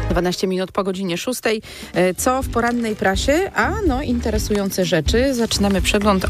12 minut po godzinie 6. Co w porannej prasie? Interesujące rzeczy. Zaczynamy przegląd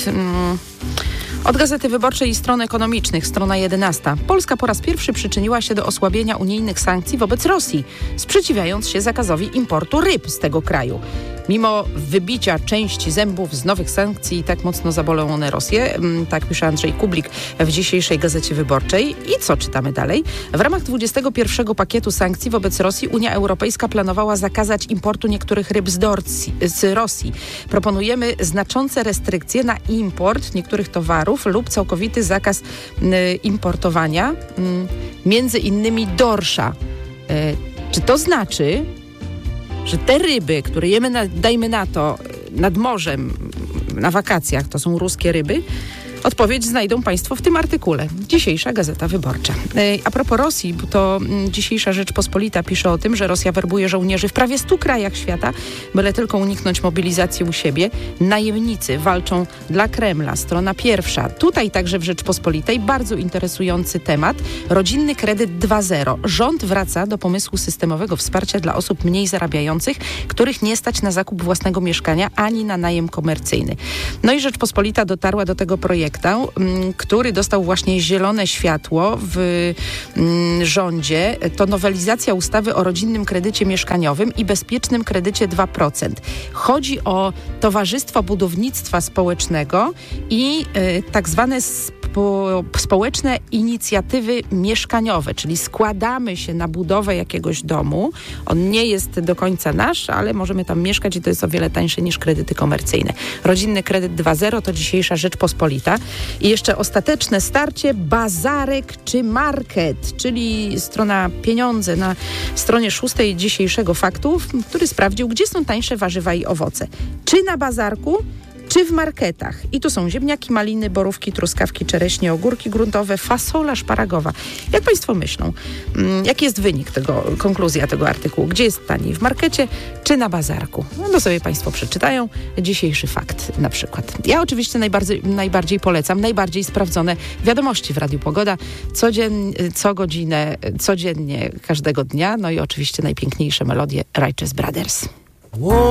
od Gazety Wyborczej i stron ekonomicznych. Strona 11. Polska po raz pierwszy przyczyniła się do osłabienia unijnych sankcji wobec Rosji, sprzeciwiając się zakazowi importu ryb z tego kraju. Mimo wybicia części zębów z nowych sankcji, tak mocno zabolą one Rosję. Tak pisze Andrzej Kublik w dzisiejszej Gazecie Wyborczej. I co czytamy dalej? W ramach 21 pakietu sankcji wobec Rosji Unia Europejska planowała zakazać importu niektórych ryb z Rosji. Proponujemy znaczące restrykcje na import niektórych towarów lub całkowity zakaz importowania, między innymi dorsza. Czy to znaczy, że te ryby, które jemy, dajmy na to, nad morzem, na wakacjach, to są ruskie ryby? Odpowiedź znajdą Państwo w tym artykule. Dzisiejsza Gazeta Wyborcza. A propos Rosji, to dzisiejsza Rzeczpospolita pisze o tym, że Rosja werbuje żołnierzy w prawie 100 krajach świata, byle tylko uniknąć mobilizacji u siebie. Najemnicy walczą dla Kremla. Strona 1. Tutaj także w Rzeczpospolitej bardzo interesujący temat. Rodzinny kredyt 2.0. Rząd wraca do pomysłu systemowego wsparcia dla osób mniej zarabiających, których nie stać na zakup własnego mieszkania ani na najem komercyjny. No i Rzeczpospolita dotarła do tego projektu, który dostał właśnie zielone światło w rządzie. To nowelizacja ustawy o rodzinnym kredycie mieszkaniowym i bezpiecznym kredycie 2%. Chodzi o Towarzystwo Budownictwa Społecznego i tak zwane społeczne inicjatywy mieszkaniowe, czyli składamy się na budowę jakiegoś domu. On nie jest do końca nasz, ale możemy tam mieszkać i to jest o wiele tańsze niż kredyty komercyjne. Rodzinny kredyt 2.0 to dzisiejsza Rzeczpospolita. I jeszcze ostateczne starcie bazarek czy market, czyli strona pieniądze na stronie 6 dzisiejszego Faktu, który sprawdził, gdzie są tańsze warzywa i owoce. Czy na bazarku, czy w marketach. I tu są ziemniaki, maliny, borówki, truskawki, czereśnie, ogórki gruntowe, fasola szparagowa. Jak Państwo myślą, jaki jest wynik konkluzja tego artykułu? Gdzie jest taniej? W markecie czy na bazarku? No to sobie Państwo przeczytają dzisiejszy Fakt na przykład. Ja oczywiście najbardziej polecam, najbardziej sprawdzone wiadomości w Radiu Pogoda. Co godzinę, codziennie, każdego dnia. No i oczywiście najpiękniejsze melodie Righteous Brothers.